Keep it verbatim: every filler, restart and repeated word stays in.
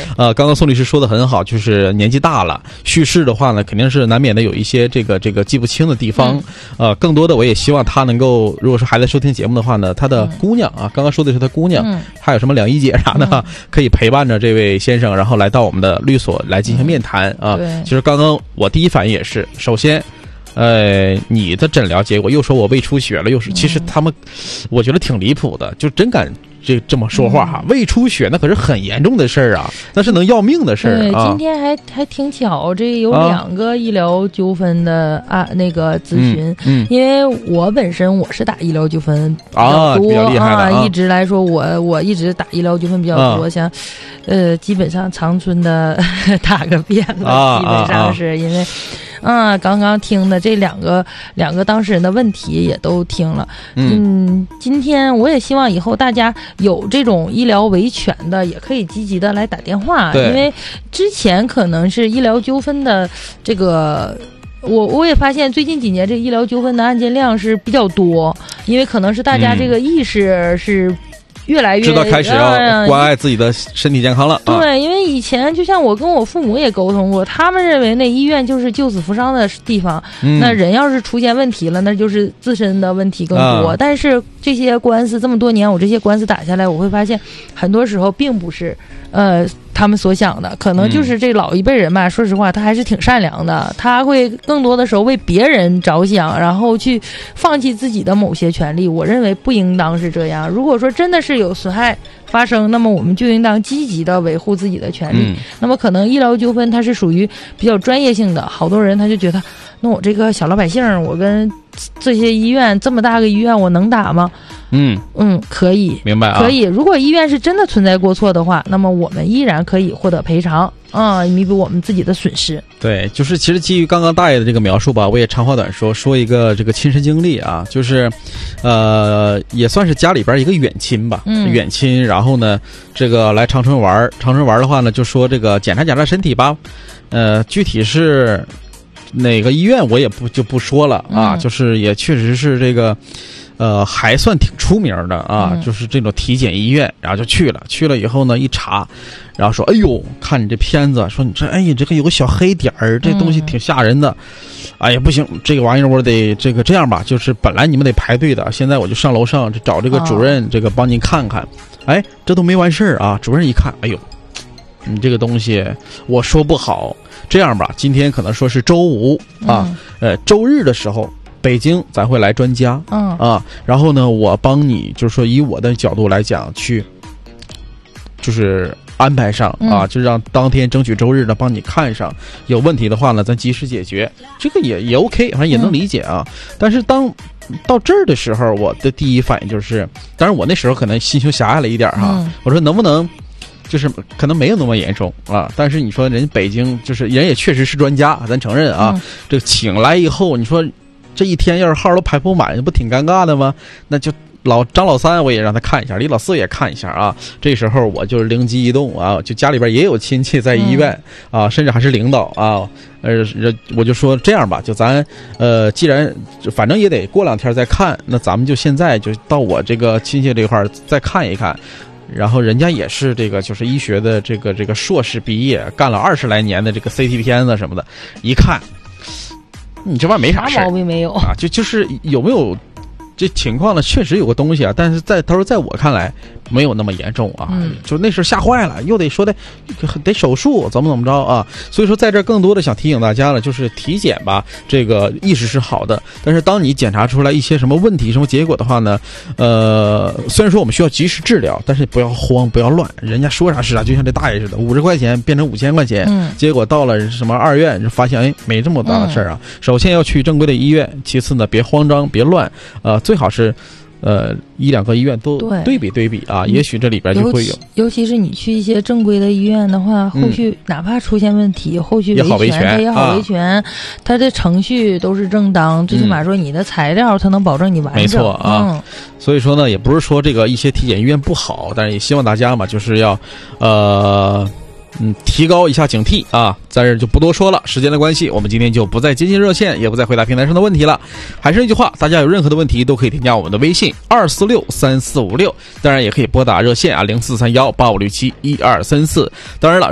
呃，刚刚宋律师说的很好，就是年纪大了，叙事的话呢，肯定是难免的有一些这个这个记不清的地方。嗯、呃，更多的我也希望他能够，如果说还在收听节目的话呢，他的姑娘啊，刚刚说的是他姑娘，嗯、还有什么梁一姐啥的、嗯，可以陪伴着这位先生，然后来到我们的律所来进行面谈、嗯、啊。 对， 其实刚刚我第一反应也是，首先。呃，你的诊疗结果又说我胃出血了，又是，其实他们，我觉得挺离谱的，就真敢这这么说话哈、嗯。胃出血那可是很严重的事儿啊，那是能要命的事儿啊。 今天还还挺巧，这有两个医疗纠纷的啊那个咨询、嗯嗯，因为我本身我是打医疗纠纷比较多、 啊、比较厉害的啊， 一直来说我我一直打医疗纠纷比较多，啊、像呃基本上长春的打个遍了、啊，基本上是因为。嗯，刚刚听的这两个两个当事人的问题也都听了。嗯，嗯今天我也希望以后大家有这种医疗维权的，也可以积极的来打电话，因为之前可能是医疗纠纷的这个。我我也发现最近几年这医疗纠纷的案件量是比较多，因为可能是大家这个意识是。越来越知道开始要关爱自己的身体健康了。 对、啊，因为以前就像我跟我父母也沟通过，他们认为那医院就是救死扶伤的地方、嗯，那人要是出现问题了，那就是自身的问题更多。啊、但是这些官司这么多年，我这些官司打下来，我会发现很多时候并不是呃他们所想的，可能就是这老一辈人吧、嗯。说实话，他还是挺善良的，他会更多的时候为别人着想，然后去放弃自己的某些权利。我认为不应当是这样。如果说真的是有损害发生，那么我们就应当积极的维护自己的权利、嗯、那么可能医疗纠纷它是属于比较专业性的，好多人他就觉得那我这个小老百姓，我跟这些医院这么大个医院我能打吗？嗯嗯，可以， 明白啊， 可以。如果医院是真的存在过错的话，那么我们依然可以获得赔偿啊，弥补我们自己的损失。 对，就是其实基于刚刚大爷的这个描述吧，我也长话短说，说一个这个亲身经历啊，就是，呃，也算是家里边一个远亲吧，嗯，远亲，然后呢，这个来长春玩，长春玩的话呢，就说这个检查检查身体吧，呃，具体是哪个医院我也不就不说了啊、嗯，就是也确实是这个。呃，还算挺出名的啊、嗯，就是这种体检医院，然后就去了，去了以后呢，一查，然后说，哎呦，看你这片子，说你这，哎呀，这个有个小黑点儿，这东西挺吓人的，嗯、哎呀，不行，这个玩意儿我得这个这样吧，就是本来你们得排队的，现在我就上楼上找这个主任，哦、这个帮您看看，哎，这都没完事儿啊，主任一看，哎呦，你这个东西我说不好，这样吧，今天可能说是周五啊，嗯、呃，周日的时候。北京咱会来专家，嗯啊，然后呢，我帮你就是说以我的角度来讲去，就是安排上啊，就让当天争取周日呢帮你看上，有问题的话呢，咱及时解决，这个也也 OK， 反正也能理解啊。但是当到这儿的时候，我的第一反应就是，当然我那时候可能心胸狭隘了一点哈，我说能不能。就是可能没有那么严重啊，但是你说人北京就是人也确实是专家，咱承认啊，嗯、这个请来以后，你说这一天要是号都排不满，不挺尴尬的吗？那就老张老三我也让他看一下，李老四也看一下啊。这时候我就是灵机一动啊，就家里边也有亲戚在医院、嗯、啊，甚至还是领导啊，呃，我就说这样吧，就咱呃，既然反正也得过两天再看，那咱们就现在就到我这个亲戚这块再看一看。然后人家也是这个就是医学的这个这个硕士毕业，干了二十来年的这个 C T 片子什么的，一看，你这玩意儿没啥事儿， 毛病没有啊，就就是有没有这情况呢？确实有个东西啊，但是在他说在我看来没有那么严重啊，嗯、就那时候吓坏了，又得说的得手术，怎么怎么着啊？所以说在这更多的想提醒大家了，就是体检吧，这个意识是好的，但是当你检查出来一些什么问题、什么结果的话呢，呃，虽然说我们需要及时治疗，但是不要慌，不要乱，人家说啥是啥，就像这大爷似的，五十块钱变成五千块钱，嗯、结果到了什么二院，就发现哎没这么大的事儿啊、嗯。首先要去正规的医院，其次呢别慌张，别乱，呃，最好是。呃，一两个医院都对比对比啊，也许这里边就会有。 尤其是你去一些正规的医院的话，后续哪怕出现问题，嗯、后续维权它也好维权，它的程序都是正当，最起码说你的材料它能保证你完整。 没错啊、嗯，所以说呢，也不是说这个一些体检医院不好，但是也希望大家嘛，就是要呃。嗯，提高一下警惕啊！在这儿就不多说了，时间的关系，我们今天就不再接近热线，也不再回答平台上的问题了。还是那句话，大家有任何的问题都可以添加我们的微信二四六三四五六，当然也可以拨打热线啊零四三幺八五六七一二三四。当然了。